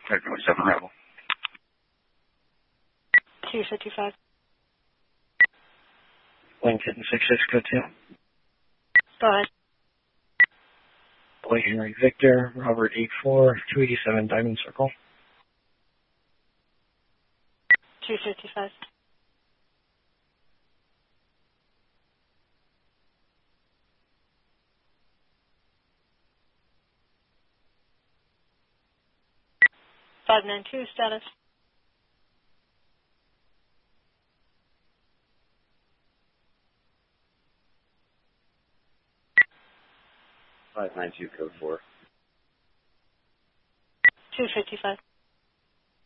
547 Rebel. 255. Lincoln 66 code 2. Go ahead. Boy Henry Victor, Robert 84, 287 Diamond Circle. 255. (592) status. (592) code 4. 255.